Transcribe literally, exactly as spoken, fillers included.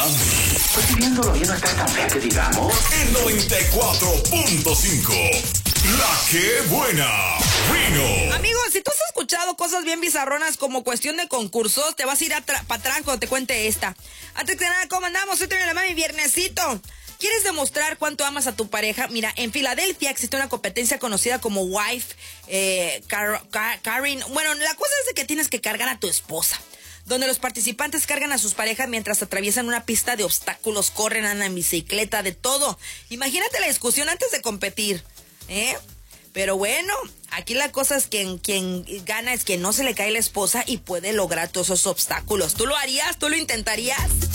Miami. Pues si viéndolo bien no está tan fea que digamos. El noventa y cuatro punto cinco. La que buena. Vino. Amigos, si tú has escuchado cosas bien bizarronas como cuestión de concursos, te vas a ir para atrás cuando te cuente esta. Antes que nada, ¿cómo andamos? Soy la mami, viernesito. ¿Quieres demostrar cuánto amas a tu pareja? Mira, en Filadelfia existe una competencia conocida como Wife eh, car, car, Carrying. Bueno, la cosa es de que tienes que cargar a tu esposa, donde los participantes cargan a sus parejas mientras atraviesan una pista de obstáculos, corren, andan en bicicleta, de todo. Imagínate la discusión antes de competir, ¿eh? Pero bueno, aquí la cosa es que quien gana es quien no se le cae la esposa y puede lograr todos esos obstáculos. ¿Tú lo harías? ¿Tú lo intentarías?